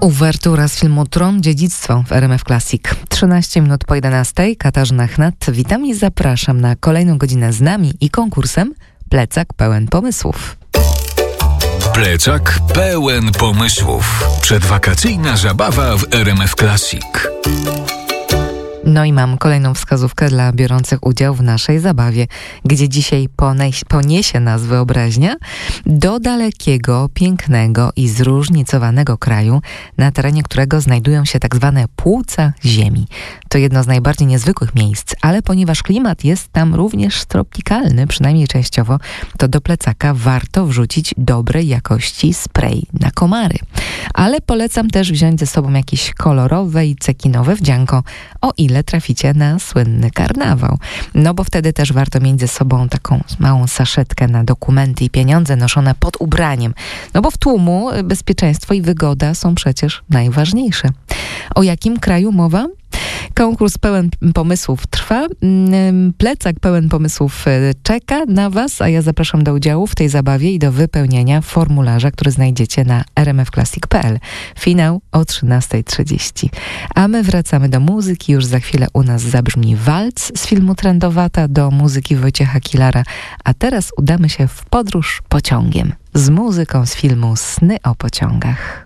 Uwertura z filmu Tron Dziedzictwo w RMF Classic. 13 minut po 11. Katarzyna Chnat. Witam i zapraszam na kolejną godzinę z nami i konkursem Plecak pełen pomysłów. Plecak pełen pomysłów. Przedwakacyjna zabawa w RMF Classic. No i mam kolejną wskazówkę dla biorących udział w naszej zabawie, gdzie dzisiaj poniesie nas wyobraźnia do dalekiego, pięknego i zróżnicowanego kraju, na terenie którego znajdują się tak zwane płuca Ziemi. To jedno z najbardziej niezwykłych miejsc, ale ponieważ klimat jest tam również tropikalny, przynajmniej częściowo, to do plecaka warto wrzucić dobrej jakości spray na komary. Ale polecam też wziąć ze sobą jakieś kolorowe i cekinowe wdzianko, o ile traficie na słynny karnawał. No bo wtedy też warto mieć ze sobą taką małą saszetkę na dokumenty i pieniądze noszone pod ubraniem. No bo w tłumu bezpieczeństwo i wygoda są przecież najważniejsze. O jakim kraju mowa? Konkurs pełen pomysłów trwa. Plecak pełen pomysłów czeka na Was, a ja zapraszam do udziału w tej zabawie i do wypełnienia formularza, który znajdziecie na rmfclassic.pl. Finał o 13:30. A my wracamy do muzyki. Już za chwilę u nas zabrzmi walc z filmu Trendowata do muzyki Wojciecha Kilara. A teraz udamy się w podróż pociągiem z muzyką z filmu Sny o pociągach.